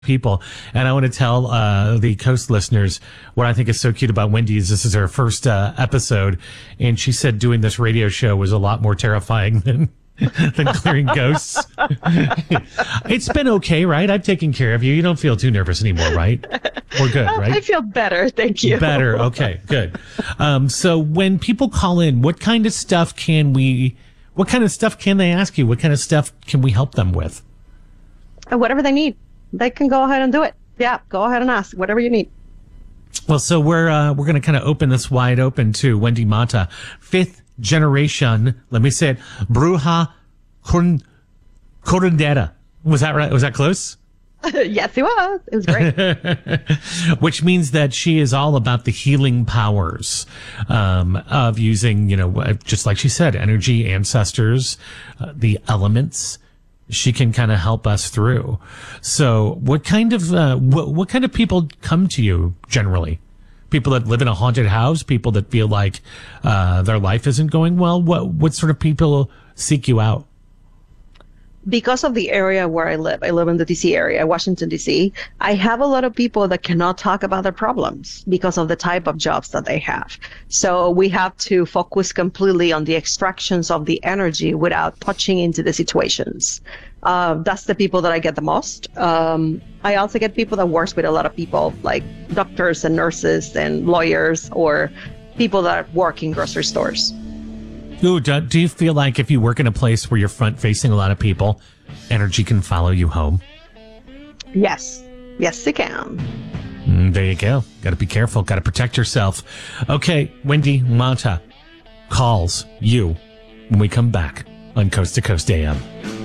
people. And I want to tell the Coast listeners what I think is so cute about Wendy is this is her first episode. And she said doing this radio show was a lot more terrifying than clearing ghosts. It's been okay, right? I've taken care of you. You don't feel too nervous anymore, right? We're good, right? I feel better. Thank you. Better. Okay, good. So when people call in, what kind of stuff can they ask you? What kind of stuff can we help them with? Whatever they need. They can go ahead and do it. Yeah, go ahead and ask whatever you need. Well, so we're going to kind of open this wide open to Wendy Mata, fifth generation. Let me say it, Bruja Curandera. Was that right? Was that close? Yes, it was. It was great. Which means that she is all about the healing powers of using, just like she said, energy, ancestors, the elements. She can kind of help us through. So what kind of people come to you generally? People that live in a haunted house, people that feel like their life isn't going well. What sort of people seek you out? Because of the area where I live in the DC area, Washington, DC, I have a lot of people that cannot talk about their problems because of the type of jobs that they have. So we have to focus completely on the extractions of the energy without touching into the situations. That's the people that I get the most. I also get people that works with a lot of people, like doctors and nurses and lawyers, or people that work in grocery stores. Ooh, do you feel like if you work in a place where you're front-facing a lot of people, energy can follow you home? Yes. Yes, it can. There you go. Got to be careful. Got to protect yourself. Okay, Wendy Mata calls you when we come back on Coast to Coast AM.